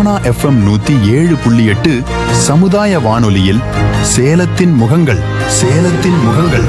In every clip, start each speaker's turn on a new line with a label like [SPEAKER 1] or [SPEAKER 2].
[SPEAKER 1] Sona FM 107.8 சமுதாய வானொலியில் சேலத்தின் முகங்கள் சேலத்தின் முகங்கள்.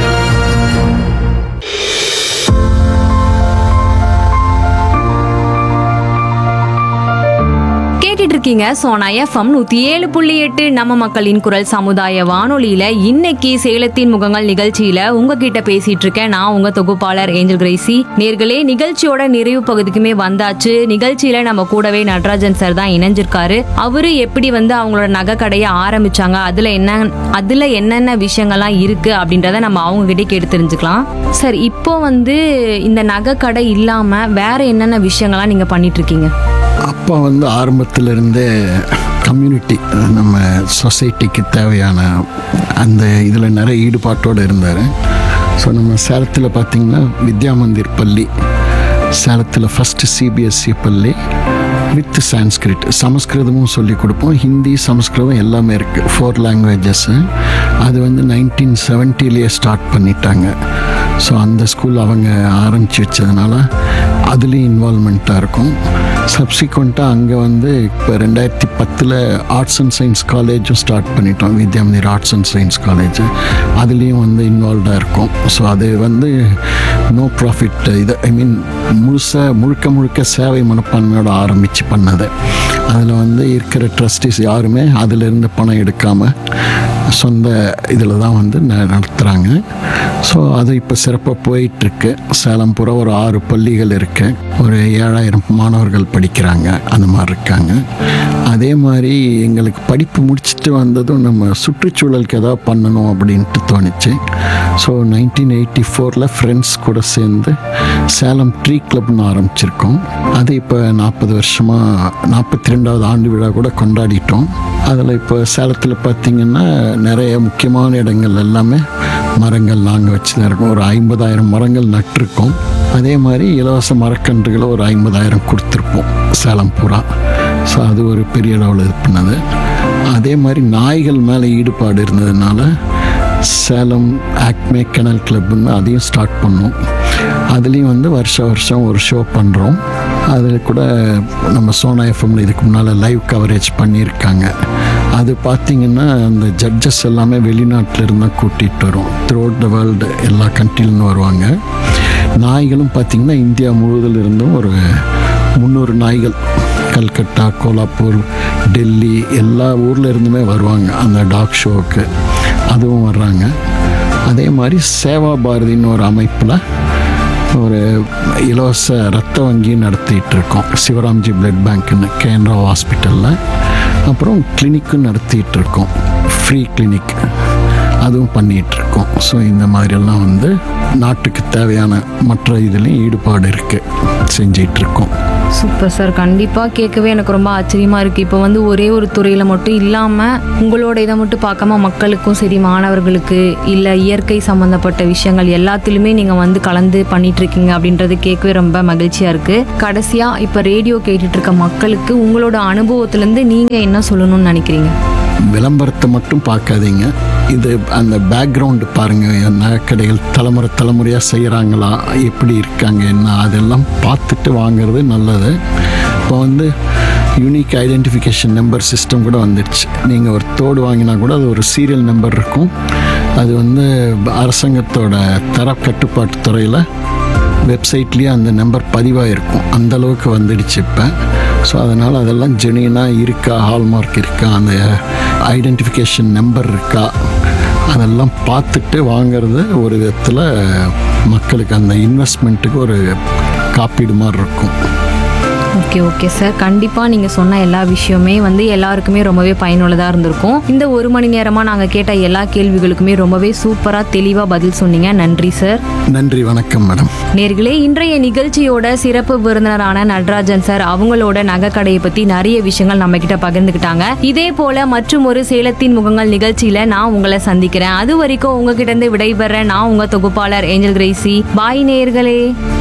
[SPEAKER 2] இருக்கீங்க சோனா FM 107.8 நம்ம மக்களின் குரல் சமுதாய வானொலியில இன்னைக்கு சேலத்தின் முகங்கள் நிகழ்ச்சியில உங்ககிட்ட பேசிட்டு இருக்கேன். நான் உங்க தொகுப்பாளர் ஏஞ்சல் கிரேசி. நேர்களே, நிகழ்ச்சியோட நிறைவு பகுதிக்குமே வந்தாச்சு. நிகழ்ச்சியில நம்ம கூடவே நடராஜன் சார் தான் இணைஞ்சிருக்காரு. அவரு எப்படி அவங்களோட நகை கடையை ஆரம்பிச்சாங்க, அதுல என்னென்ன விஷயங்கள்லாம் இருக்கு அப்படின்றத நம்ம அவங்க கிட்டே கேட்டு தெரிஞ்சுக்கலாம். சார், இப்போ இந்த நகை கடை இல்லாம வேற என்னென்ன விஷயங்கள்லாம் நீங்க பண்ணிட்டு இருக்கீங்க?
[SPEAKER 3] அப்பா ஆரம்பத்திலிருந்தே கம்யூனிட்டி, நம்ம சொசைட்டிக்கு தேவையான அந்த இதில் நிறைய ஈடுபாட்டோடு இருந்தார். ஸோ நம்ம சேலத்தில் பார்த்திங்கன்னா வித்யா மந்திர் பள்ளி, சேலத்தில் ஃபஸ்ட்டு CBSE பள்ளி வித் சான்ஸ்கிரிட், சமஸ்கிருதமும் சொல்லிக் கொடுப்போம். ஹிந்தி, சமஸ்கிருதம் எல்லாமே இருக்குது, 4 லாங்குவேஜஸ்ஸு. அது 1970 ஸ்டார்ட் பண்ணிட்டாங்க. ஸோ அந்த ஸ்கூல் அவங்க ஆரம்பித்து வச்சதுனால அதுலேயும் இன்வால்மெண்ட்டாக இருக்கும். சப்சிக்வெண்ட்டாக அங்கே இப்போ 2010 ஆர்ட்ஸ் அண்ட் சயின்ஸ் காலேஜும் ஸ்டார்ட் பண்ணிட்டோம், Vidyamandir arts and science college. அதுலேயும் இன்வால்வ்டாக இருக்கும். ஸோ அது நோ ப்ராஃபிட் இது, முழுக்க சேவை மனப்பான்மையோடு ஆரம்பித்து பண்ணது. அதில் இருக்கிற ட்ரஸ்டிஸ் யாருமே அதிலிருந்து பணம் எடுக்காமல் சொந்த இதில் தான் நடத்துகிறாங்க. ஸோ அது இப்போ சிறப்பாக போயிட்டுருக்கு. சேலம் பூரா ஒரு 6 பள்ளிகள் இருக்கு, ஒரு 7000 மாணவர்கள் படிக்கிறாங்க, அந்த மாதிரி இருக்காங்க. அதே மாதிரி எங்களுக்கு படிப்பு முடிச்சுட்டு வந்ததும் நம்ம சுற்றுச்சூழலுக்கு எதாவது பண்ணணும் அப்படின்ட்டு தோணுச்சு. ஸோ 1984 ஃப்ரெண்ட்ஸ் கூட சேர்ந்து சேலம் ட்ரீ கிளப்னு ஆரம்பிச்சிருக்கோம். அது இப்போ 40 வருஷமாக 42வது ஆண்டு விழா கூட கொண்டாடிட்டோம். அதில் இப்போ சேலத்தில் பார்த்திங்கன்னா நிறைய முக்கியமான இடங்கள் எல்லாமே மரங்கள் நாங்கள் வச்சு தான் இருக்கோம். ஒரு 50,000 மரங்கள் நட்டிருக்கோம். அதே மாதிரி இலவச மரக்கன்றுகளை ஒரு 50,000 கொடுத்துருப்போம் சேலம் பூரா. ஸோ அது ஒரு பெரிய அளவில் இது பண்ணது. அதே மாதிரி நாய்கள் மேலே ஈடுபாடு இருந்ததுனால சேலம் ஆக்மே கெனல் கிளப்னு அதையும் ஸ்டார்ட் பண்ணோம். அதுலேயும் வருஷம் ஒரு ஷோ பண்ணுறோம். அதில் கூட நம்ம சோனா எஃப்எம்ல இதுக்கு முன்னால் லைவ் கவரேஜ் பண்ணியிருக்காங்க. அது பார்த்திங்கன்னா அந்த ஜட்ஜஸ் எல்லாமே வெளிநாட்டில் இருந்தால் கூட்டிகிட்டு வரும். த்ரூ அவுட் த வேர்ல்டு எல்லா கண்ட்ரிலேருந்து வருவாங்க. நாய்களும் பார்த்திங்கன்னா இந்தியா முழுவதில் இருந்தும் ஒரு 300 நாய்கள், கல்கட்டா, கோலாப்பூர், டெல்லி எல்லா ஊரில் இருந்துமே வருவாங்க அந்த டாக் ஷோவுக்கு. அதுவும் வர்றாங்க. அதே மாதிரி சேவா பாரதின்னு ஒரு அமைப்பில் ஒரு இலவச ரத்த வங்கி நடத்திட்டு இருக்கோம், சிவராம்ஜி பிளட் பேங்க்னு கேந்திரா ஹாஸ்பிட்டலில். அப்புறம் கிளினிக்கும் நடத்திட்டு இருக்கோம், ஃப்ரீ கிளினிக், அதுவும் பண்ணிகிட்ருக்கோம். ஸோ இந்த மாதிரியெல்லாம் நாட்டுக்கு தேவையான மற்ற இதுலேயும் ஈடுபாடு இருக்குது, செஞ்சிகிட்ருக்கோம்.
[SPEAKER 2] சூப்பர் சார், கண்டிப்பாக கேட்கவே எனக்கு ரொம்ப ஆச்சரியமாக இருக்குது. இப்போ ஒரே ஒரு துறையில் மட்டும் இல்லாமல் உங்களோட இதை மட்டும் பார்க்காம மக்களுக்கும் சரி, மாணவர்களுக்கு இல்லை இயற்கை சம்மந்தப்பட்ட விஷயங்கள் எல்லாத்துலேயுமே நீங்கள் கலந்து பண்ணிகிட்ருக்கீங்க அப்படின்றது கேட்கவே ரொம்ப மகிழ்ச்சியாக இருக்குது. கடைசியாக இப்போ ரேடியோ கேட்டுட்ருக்க மக்களுக்கு உங்களோட அனுபவத்துலேருந்து நீங்கள் என்ன சொல்லணும்னு நினைக்கிறீங்க?
[SPEAKER 3] விளம்பரத்தை மட்டும் பார்க்காதீங்க, இது அந்த பேக்ரவுண்டு பாருங்கள். நகைக்கடைகள் தலைமுறையாக செய்கிறாங்களா, எப்படி இருக்காங்க, என்ன, அதெல்லாம் பார்த்துட்டு வாங்கிறது நல்லது. இப்போ யூனிக் ஐடென்டிஃபிகேஷன் நம்பர் சிஸ்டம் கூட வந்துடுச்சு. நீங்கள் ஒரு தோடு வாங்கினா கூட அது ஒரு சீரியல் நம்பர் இருக்கும். அது அரசாங்கத்தோட தர கட்டுப்பாட்டு துறையில் வெப்சைட்லேயே அந்த நம்பர் பதிவாக இருக்கும். அந்தளவுக்கு வந்துடுச்சு இப்போ. ஸோ அதனால் அதெல்லாம் ஜெனியூனாக இருக்கா, ஹால்மார்க் இருக்கா, அந்த ஐடென்டிஃபிகேஷன் நம்பர் இருக்கா, அதெல்லாம் பார்த்துட்டு வாங்கிறது ஒரு விதத்தில் மக்களுக்கு அந்த இன்வெஸ்ட்மெண்ட்டுக்கு ஒரு காப்பீடு மாதிரி இருக்கும்.
[SPEAKER 2] ஓகே சார், கண்டிப்பாக நீங்கள் சொன்ன எல்லா விஷயமே எல்லாருக்குமே ரொம்பவே பயனுள்ளதாக இருந்திருக்கும். இந்த 1 மணி நேரமாக நாங்கள் கேட்ட எல்லா கேள்விகளுக்குமே ரொம்பவே சூப்பராக தெளிவாக பதில் சொன்னீங்க. நன்றி சார்.
[SPEAKER 3] நன்றி, வணக்கம் மேடம்.
[SPEAKER 2] நேர்களே, இன்றைய நிகழ்ச்சியோட சிறப்பு விருந்தினரான நடராஜன் சார் அவங்களோட நகைக்கடையை பற்றி நிறைய விஷயங்கள் நம்ம கிட்ட பகிர்ந்துக்கிட்டாங்க. இதே போல மற்றும் ஒரு சேலத்தின் முகங்கள் நிகழ்ச்சியில நான் உங்களை சந்திக்கிறேன். அது வரைக்கும் உங்ககிட்ட இருந்து விடைபெற நான் உங்க தொகுப்பாளர் ஏஞ்சல் கிரேசி. பாய் நேர்களே.